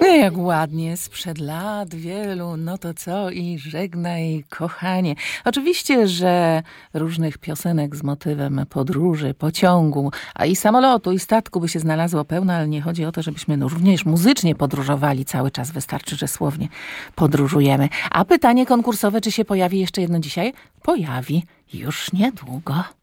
Jak ładnie, sprzed lat wielu, no to co i żegnaj kochanie. Oczywiście, że różnych piosenek z motywem podróży, pociągu, a i samolotu, i statku by się znalazło pełno, ale nie chodzi o to, żebyśmy również muzycznie podróżowali cały czas. Wystarczy, że słownie podróżujemy. A pytanie konkursowe, czy się pojawi jeszcze jedno dzisiaj? Pojawi już niedługo.